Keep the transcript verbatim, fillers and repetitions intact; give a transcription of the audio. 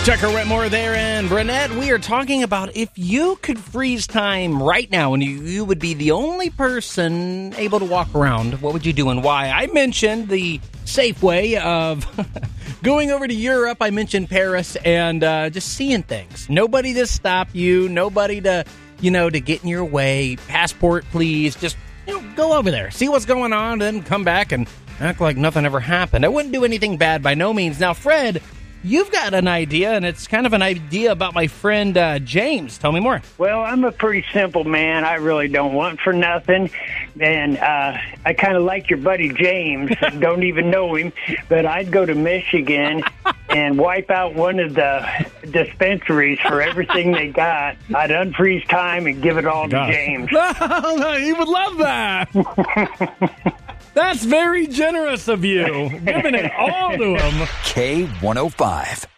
Tucker Wetmore there and Brunette. We are talking about if you could freeze time right now and you, you would be the only person able to walk around, what would you do and why? I mentioned the safe way of going over to Europe. I mentioned Paris and uh, just seeing things. Nobody to stop you. Nobody to, you know, to get in your way. Passport, please. Just, you know, go over there. See what's going on, then come back and act like nothing ever happened. I wouldn't do anything bad by no means. Now, Fred, you've got an idea, and it's kind of an idea about my friend uh, James. Tell me more. Well, I'm a pretty simple man. I really don't want for nothing. And uh, I kind of like your buddy James. Don't even know him. But I'd go to Michigan and wipe out one of the dispensaries for everything they got. I'd unfreeze time and give it all Gosh. to James. He would love that. That's very generous of you, giving it all to him. K one oh five.